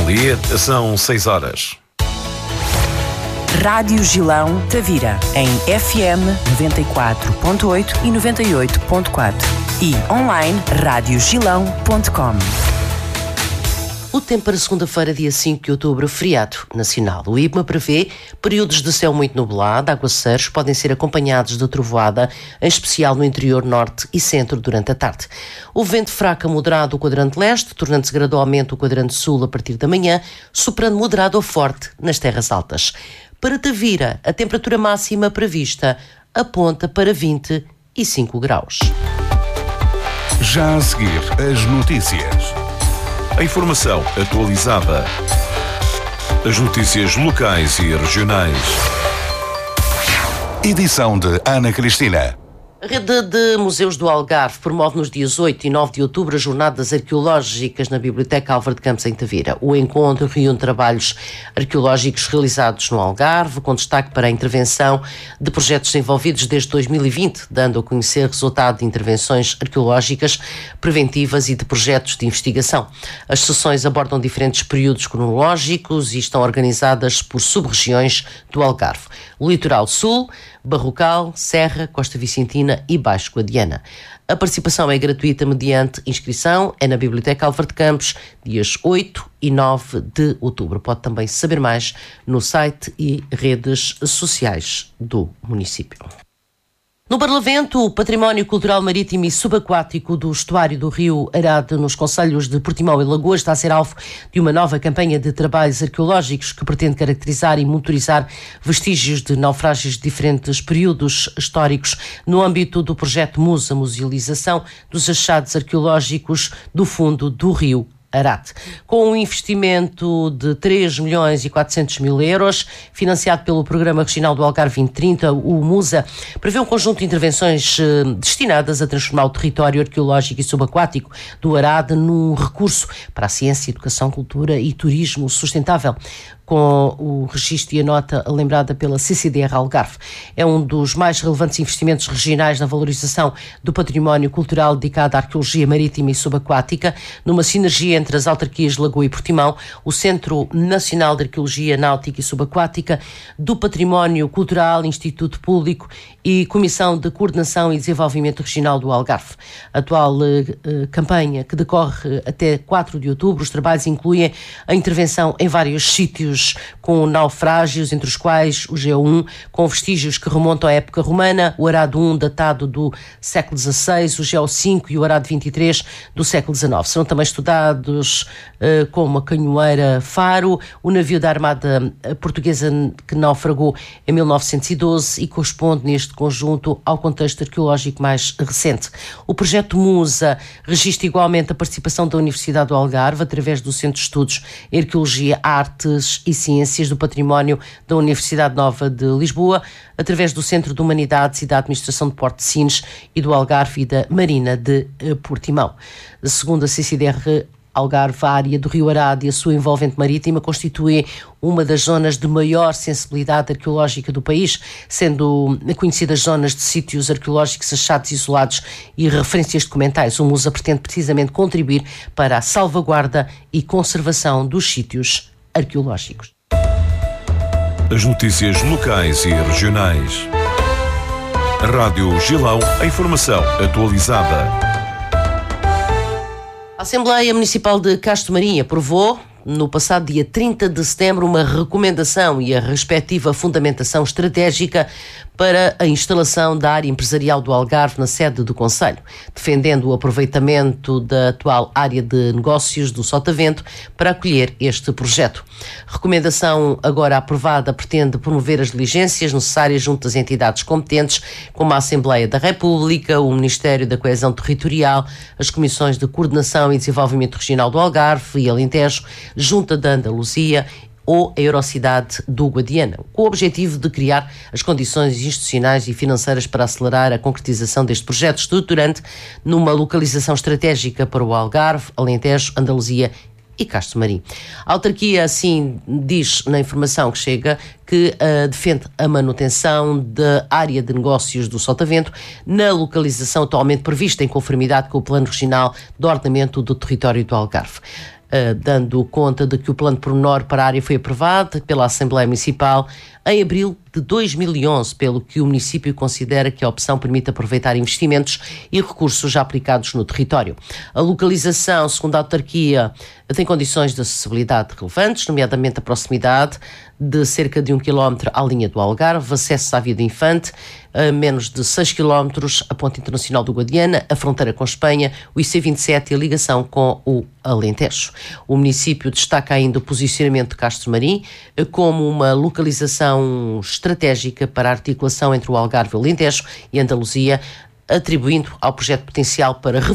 Bom dia, são 6 horas. Rádio Gilão Tavira, em FM 94.8 e 98.4 e online radiogilão.com. O tempo para segunda-feira, dia 5 de outubro, feriado nacional. O IPMA prevê períodos de céu muito nublado, aguaceiros podem ser acompanhados de trovoada, em especial no interior norte e centro durante a tarde. O vento fraco a moderado o quadrante leste, tornando-se gradualmente o quadrante sul a partir da manhã, soprando moderado ou forte nas terras altas. Para Tavira, a temperatura máxima prevista aponta para 25 graus. Já a seguir, as notícias. A informação atualizada. As notícias locais e regionais. Edição de Ana Cristina. A Rede de Museus do Algarve promove nos dias 8 e 9 de outubro as jornadas arqueológicas na Biblioteca Álvaro de Campos, em Tavira. O encontro reúne trabalhos arqueológicos realizados no Algarve, com destaque para a intervenção de projetos desenvolvidos desde 2020, dando a conhecer resultado de intervenções arqueológicas preventivas e de projetos de investigação. As sessões abordam diferentes períodos cronológicos e estão organizadas por sub-regiões do Algarve: o Litoral Sul, Barrocal, Serra, Costa Vicentina e Baixo Guadiana. A participação é gratuita mediante inscrição, é na Biblioteca Álvaro de Campos, dias 8 e 9 de outubro. Pode também saber mais no site e redes sociais do município. No Barlavento, o património cultural marítimo e subaquático do estuário do rio Arade, nos concelhos de Portimão e Lagoas, está a ser alvo de uma nova campanha de trabalhos arqueológicos que pretende caracterizar e monitorizar vestígios de naufrágios de diferentes períodos históricos no âmbito do projeto MUSA, Musealização dos Achados Arqueológicos do Fundo do Rio Arade. Com um investimento de 3.400.000 euros, financiado pelo Programa Regional do Algarve 2030, o MUSA prevê um conjunto de intervenções destinadas a transformar o território arqueológico e subaquático do Arade num recurso para a ciência, educação, cultura e turismo sustentável, com o registro e a nota lembrada pela CCDR Algarve. É um dos mais relevantes investimentos regionais na valorização do património cultural dedicado à arqueologia marítima e subaquática, numa sinergia entre as autarquias de Lagoa e Portimão, o Centro Nacional de Arqueologia Náutica e Subaquática, do Património Cultural, Instituto Público e Comissão de Coordenação e Desenvolvimento Regional do Algarve. A atual campanha, que decorre até 4 de outubro, os trabalhos incluem a intervenção em vários sítios com naufrágios, entre os quais o GO1, com vestígios que remontam à época romana, o Arado 1 datado do século XVI, o GO5 e o Arado 23 do século XIX. Serão também estudados como a canhoeira Faro, o navio da Armada Portuguesa que naufragou em 1912 e corresponde neste conjunto ao contexto arqueológico mais recente. O projeto MUSA registra igualmente a participação da Universidade do Algarve através do Centro de Estudos em Arqueologia, Artes e Ciências do Património da Universidade Nova de Lisboa, através do Centro de Humanidades e da Administração de Porto de Sines e do Algarve e da Marina de Portimão. Segundo a CCDR Algarve, a área do Rio Arade e a sua envolvente marítima constituem uma das zonas de maior sensibilidade arqueológica do país, sendo conhecidas zonas de sítios arqueológicos achados isolados e referências documentais. O MUSA pretende precisamente contribuir para a salvaguarda e conservação dos sítios arqueológicos. As notícias locais e regionais. Rádio Gilão, a informação atualizada. A Assembleia Municipal de Castro Marim aprovou, no passado dia 30 de setembro, uma recomendação e a respectiva fundamentação estratégica para a instalação da área empresarial do Algarve na sede do Conselho, defendendo o aproveitamento da atual área de negócios do Sotavento para acolher este projeto. Recomendação agora aprovada pretende promover as diligências necessárias junto das entidades competentes, como a Assembleia da República, o Ministério da Coesão Territorial, as Comissões de Coordenação e Desenvolvimento Regional do Algarve e Alentejo, Junta da Andaluzia ou a Eurocidade do Guadiana, com o objetivo de criar as condições institucionais e financeiras para acelerar a concretização deste projeto estruturante numa localização estratégica para o Algarve, Alentejo, Andaluzia e Castro Marim. A autarquia, assim, diz na informação que chega que defende a manutenção da área de negócios do Sotavento na localização atualmente prevista em conformidade com o Plano Regional de Ordenamento do Território do Algarve. dando conta de que o plano pormenor para a área foi aprovado pela Assembleia Municipal em abril de 2011, pelo que o município considera que a opção permite aproveitar investimentos e recursos já aplicados no território. A localização, segundo a autarquia, tem condições de acessibilidade relevantes, nomeadamente a proximidade de cerca de 1 km à linha do Algarve, acesso à Via do Infante, a menos de 6 km a Ponte Internacional do Guadiana, a fronteira com Espanha, o IC27 e a ligação com o Alentejo. O município destaca ainda o posicionamento de Castro Marim como uma localização estratégica para a articulação entre o Algarve, o Alentejo e a Andaluzia, atribuindo ao projeto potencial para